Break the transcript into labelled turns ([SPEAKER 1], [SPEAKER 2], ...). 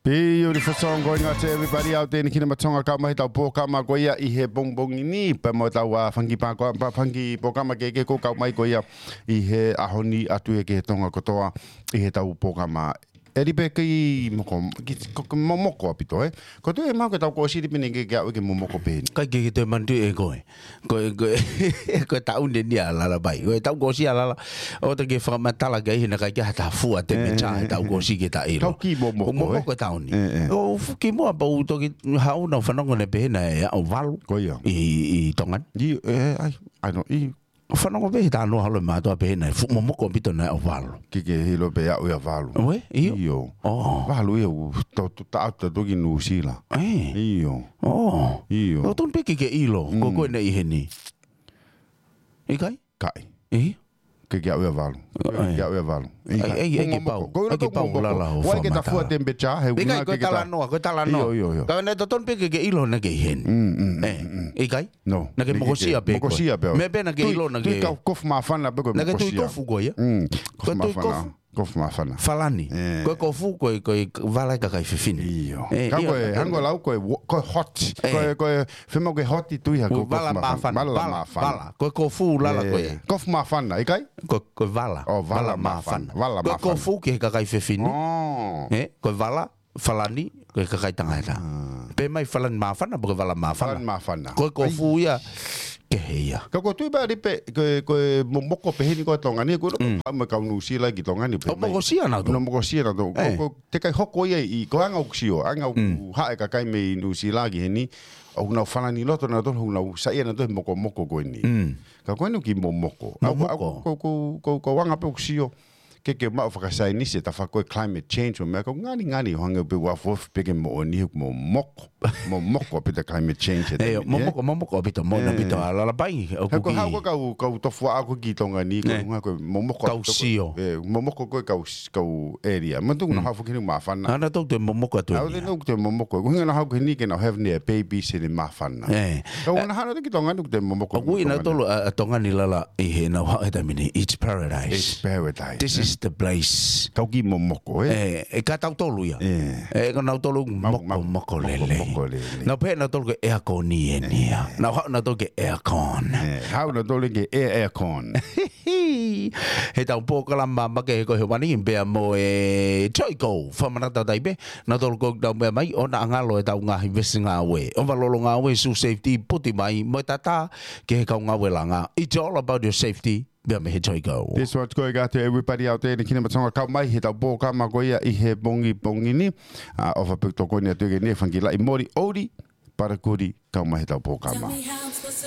[SPEAKER 1] Beautiful song going out to everybody out there in Kinamatonga Kama Hitau Po Kama Goya I he bong bong ini Pemotau Fangi Pako Fangi Po Kama Keke Ko Kau Mai Goya I he ahoni atu e ke tonga kotoa I he tau Po Kama Eri pe ki momoko apito ko tu e mau ke tau ko siri pene ke au ke momoko pe
[SPEAKER 2] kai ke te mandu e koe ko tau ne ni ala la bai ko tau ko si ala o te ke fa matala ga hina kai ke ta fu ate me cha tau ko si ke ta ilo
[SPEAKER 1] ki momoko
[SPEAKER 2] tau ni o ki mo ba u to ki ha u no fa no ne pe na o valu
[SPEAKER 1] ko ia
[SPEAKER 2] I tongan
[SPEAKER 1] ai no I
[SPEAKER 2] Whanonga behi tā noa halo mātua behi nei fu momoko pito nei o valo.
[SPEAKER 1] Kike hilo be au ia valo.
[SPEAKER 2] Oe, iyo?
[SPEAKER 1] Iyo. Valo ia ta auta toki nu sila. Iyo. Iyo.
[SPEAKER 2] O ton pe kike ilo, ko koe nei heni. Ikai?
[SPEAKER 1] Kai.
[SPEAKER 2] Iyo?
[SPEAKER 1] Kike au ia valo. Kike au ia valo.
[SPEAKER 2] Ei ke pau. Ei ke pau lala ho
[SPEAKER 1] whamata. Wai ke ta fua te mbecha.
[SPEAKER 2] Ikai, koe tala noa, koe tala noa.
[SPEAKER 1] Iyo.
[SPEAKER 2] Ka nei to ton pe kike ilo na ke heni. Ikai?
[SPEAKER 1] No.
[SPEAKER 2] Na ke mokosia pe koe.
[SPEAKER 1] Mokosia pe.
[SPEAKER 2] Me pe na ke ilo na ke.
[SPEAKER 1] Tui kof mawhana pe koe mokosia.
[SPEAKER 2] Na ke tui kofu koe, ya?
[SPEAKER 1] Kof mawhana. Kof mawhana.
[SPEAKER 2] Falani. Koe kofu koe valai ka kai whiwhini.
[SPEAKER 1] Iyo. Ka koe hango lau koe hot. Koe whimau ke hoti tui ha koe
[SPEAKER 2] vala mawhana. Vala. Koe kofu lala koe.
[SPEAKER 1] Kof mawhana, ikai?
[SPEAKER 2] Koe vala.
[SPEAKER 1] Vala mawhana. Vala mawhana.
[SPEAKER 2] Koe kofu ke ka kai whiwhini. Koe vala. Falani. Koe ka kai tangaita. Pe mai falani mawhana. Koe vala mawhana.
[SPEAKER 1] Falani mawhana.
[SPEAKER 2] Koe kofu ia. Keheia.
[SPEAKER 1] Ka ko tui ba ripe koe momoko pe heni koe tongani ko ma ka nu sila ki tongani pe.
[SPEAKER 2] Moko sia na do.
[SPEAKER 1] No moko sia na do. Ko te kai hoko ia I ko anga uksio anga ha ka kai me nu sila ki heni o na falani loto na do na saia na do moko ko ni. Ka ko ni ki momoko. Ko anga pe uksio ke ma whakasai ni se ta whakoe climate change o mea ko ngani o hanga pe wafof peke mo ni mo moko pe climate change
[SPEAKER 2] momoko pito mo na pito ala la pai o
[SPEAKER 1] ku ki kau tofu ako ki tonga ni ko nga ko momoko
[SPEAKER 2] kau sio
[SPEAKER 1] momoko ko kau area mantung na hafu kini mafana
[SPEAKER 2] ana to te momoko tu
[SPEAKER 1] au no te momoko ko nga na hafu ni ke na have ne baby se ni mafana ko na hana ki tonga te momoko
[SPEAKER 2] ko ina tolo tonga ni lala I he na wa eta mini it's paradise this is the place
[SPEAKER 1] kau ki momoko
[SPEAKER 2] ka tau tolu ia ka nau tolu moko lele na pe na tolu ke aircon ni enia na tolu ke aircon
[SPEAKER 1] how na tolu ke aircon
[SPEAKER 2] he tau po kala mama ke ko he wani be mo choiko famana ta dai be na tolu ko da be mai ona ngalo tau nga hivesinga we o valolo nga we su safety puti mai mo tata ke ka nga we langa it's all about your safety.
[SPEAKER 1] This one's going out to everybody out there in Kinamatonga Kau Mai he tau po kama goia I he bongi ni ofa pekto konia tuige ne whangila I mori ori parakuri Kau Mai he tau po kama